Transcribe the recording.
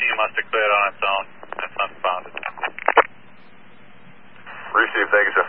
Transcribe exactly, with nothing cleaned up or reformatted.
fifteen must have cleared on its own. That's unfounded. Received, thank you, sir.